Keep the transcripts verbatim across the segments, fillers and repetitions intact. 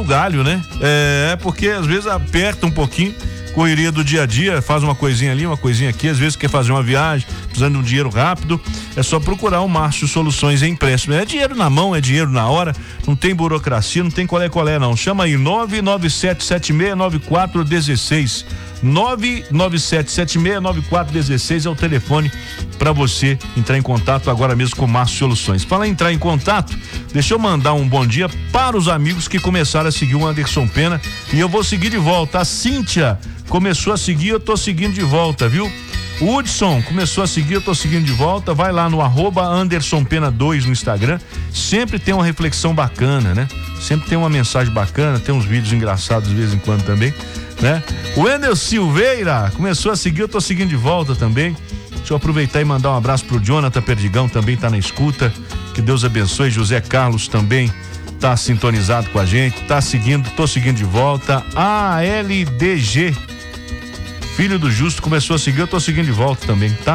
no galho, né? É, porque às vezes aperta um pouquinho, correria do dia a dia, faz uma coisinha ali, uma coisinha aqui, às vezes quer fazer uma viagem, precisando de um dinheiro rápido, é só procurar o Márcio Soluções em Empréstimo. É dinheiro na mão, é dinheiro na hora, não tem burocracia, não tem colé colé não. Chama aí nove nove sete sete seis nove quatro um seis. nove nove sete sete seis nove quatro um seis é o telefone para você entrar em contato agora mesmo com o Márcio Soluções. Fala em entrar em contato, deixa eu mandar um bom dia para os amigos que começaram a seguir o Anderson Pena e eu vou seguir de volta. A Cíntia começou a seguir, eu tô seguindo de volta, viu? O Hudson começou a seguir, eu tô seguindo de volta. Vai lá no arroba Anderson Pena dois no Instagram. Sempre tem uma reflexão bacana, né? Sempre tem uma mensagem bacana, tem uns vídeos engraçados de vez em quando também, né? O Wendel Silveira começou a seguir, eu tô seguindo de volta também. Deixa eu aproveitar e mandar um abraço pro Jonathan Perdigão, também tá na escuta. Que Deus abençoe. José Carlos também tá sintonizado com a gente, tá seguindo, tô seguindo de volta. A L D G, filho do Justo, começou a seguir, eu tô seguindo de volta também, tá?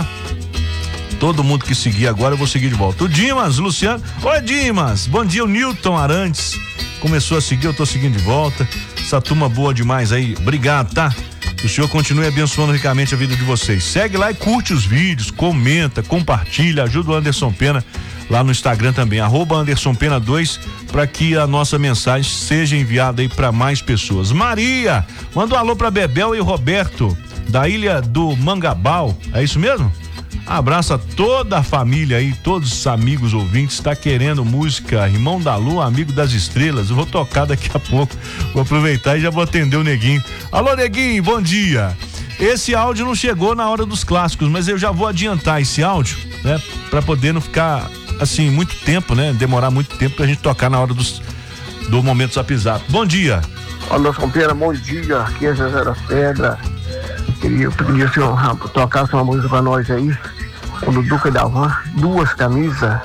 Todo mundo que seguir agora eu vou seguir de volta. O Dimas, Luciano. Oi, Dimas. Bom dia, o Newton Arantes começou a seguir, eu tô seguindo de volta. Essa turma boa demais aí. Obrigado, tá? Que o Senhor continue abençoando ricamente a vida de vocês. Segue lá e curte os vídeos, comenta, compartilha, ajuda o Anderson Pena lá no Instagram também, arroba Anderson Pena dois, para que a nossa mensagem seja enviada aí para mais pessoas. Maria, manda um alô para Bebel e Roberto, da Ilha do Mangabal, é isso mesmo? Abraço a toda a família aí, todos os amigos ouvintes, tá querendo música Irmão da Lua, Amigo das Estrelas, eu vou tocar daqui a pouco, vou aproveitar e já vou atender o Neguinho. Alô, Neguinho, bom dia. Esse áudio não chegou na hora dos clássicos, mas eu já vou adiantar esse áudio, né, pra poder não ficar assim, muito tempo, né, demorar muito tempo pra gente tocar na hora dos, do Momento Zap Zap. Bom dia. Anderson Pena, bom dia, aqui é Zezé das Pedras. Queria pedir o senhor tocasse uma música pra nós aí, do Duca e da Van, duas camisas.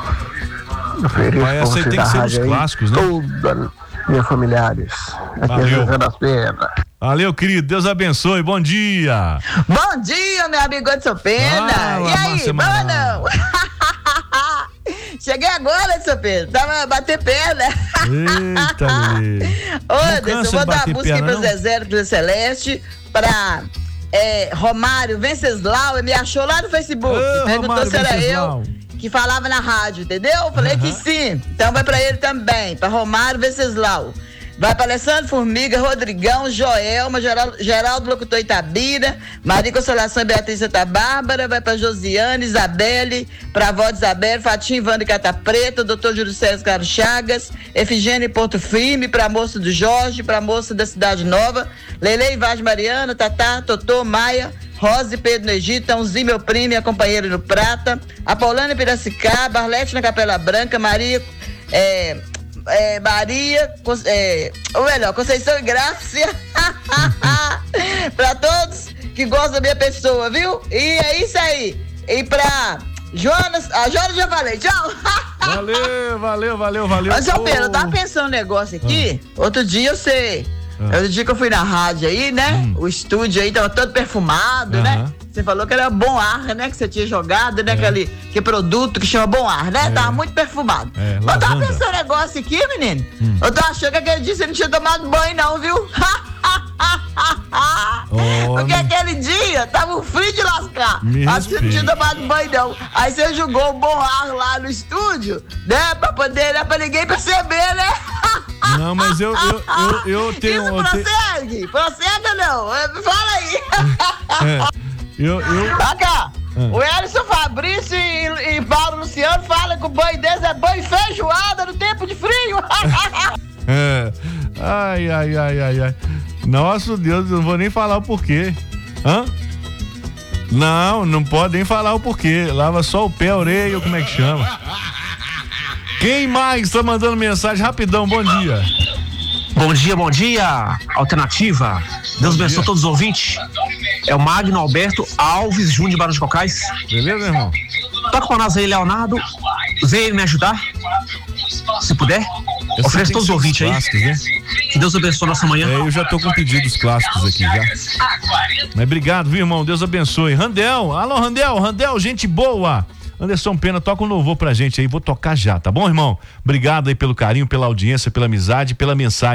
Mas essa aí tem que ser os clássicos, né? Todas minhas familiares. Aqui Valeu. É Zezé das Pedras. Valeu, querido, Deus abençoe, bom dia. Bom dia, meu amigo Anderson Pena. Ah, e aí, mano? Cheguei agora, Anderson Pena, tava bater perna. Eita, Ô, Anderson, vou dar uma música aí pro Zezé do Celeste, pra é, Romário Venceslau, me achou lá no Facebook, Ô, perguntou Romário se era Venceslau. Eu que falava na rádio, entendeu? Falei uhum. que sim, então vai pra ele também, pra Romário Venceslau. Vai para Alessandro Formiga, Rodrigão, Joelma, Geraldo, Geraldo Locutor Itabira, Maria Consolação e Beatriz Santa Bárbara, vai para Josiane, Isabelle, para a avó de Isabelle, Fatinho, Ivana e Cata Preta, doutor Júlio César Carlos Chagas, Efigênia Porto Firme, para a moça do Jorge, para a moça da Cidade Nova, Lele Vaz Mariana, Tatá, Totô, Maia, Rosa e Pedro no Egito, Tãozinho, meu primo e a companheira no Prata, Apaulana em Piracicaba, Arlete na Capela Branca, Maria, é... É, Maria, é, ou melhor, Conceição e Grácia, pra todos que gostam da minha pessoa, viu? E é isso aí. E pra Jonas, a Jonas já falei, tchau. Valeu, valeu, valeu, valeu. Mas, ô Pedro, eu tava pensando um negócio aqui, ah. outro dia eu sei, ah. outro dia que eu fui na rádio aí, né? Hum. O estúdio aí tava todo perfumado, uh-huh. né? Você falou que era bom ar, né? Que você tinha jogado, né? É. Aquele que produto que chama bom ar, né? É. Tava muito perfumado. É, eu tava pensando um negócio aqui, menino. Hum. Eu tô achando que aquele dia você não tinha tomado banho, não, viu? Oh, Porque me... aquele dia tava um frio de lascar. Me Acho que você não tinha tomado banho, não. Aí você jogou o bom ar lá no estúdio, né? Pra poder, né? Pra ninguém perceber, né? Não, mas eu, eu, eu, eu tenho... Isso prossegue? Tenho... Prossegue ou não? Fala aí. É. Eu, eu... Acá, ah. o Elison Fabrício e, e Paulo Luciano falam que o banho deles é banho feijoada no tempo de frio. É. Ai, ai, ai, ai, ai. Nossa Deus, eu não vou nem falar o porquê. Hã? Não, não pode nem falar o porquê. Lava só o pé, a orelha, como é que chama? Quem mais tá mandando mensagem? Rapidão, bom dia. Bom dia, bom dia, Alternativa. Deus abençoe todos os ouvintes. É o Magno Alberto Alves Júnior de Barão de Cocais. Beleza, irmão? Toca pra nós aí, Leonardo. Vem me ajudar, se puder. Eu Oferece todos os ouvintes aí. Clássicos, né? Que Deus abençoe nossa manhã. É, eu já tô com pedidos clássicos aqui já. Mas obrigado, viu, irmão? Deus abençoe. Randel, alô, Randel, Randel, gente boa. Anderson Pena, toca um louvor pra gente aí, vou tocar já, tá bom, irmão? Obrigado aí pelo carinho, pela audiência, pela amizade, pela mensagem.